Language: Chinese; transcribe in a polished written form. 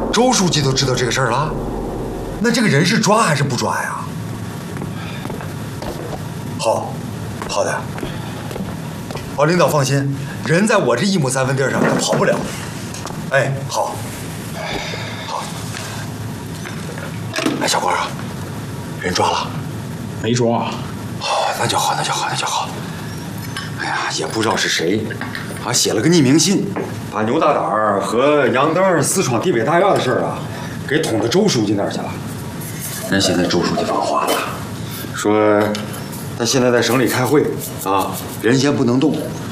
周书记都知道这个事儿了，那这个人是抓还是不抓呀？好的。好，领导放心，人在我这1亩3分地上，他跑不了。哎，好。哎，小官啊，人抓了？ 没抓。 哦，那就好。哎呀，也不知道是谁，写了个匿名信，把牛大胆和杨登私闯地北大院的事儿给捅到周书记那儿去了。人现在周书记放话了，说他现在在省里开会人先不能动，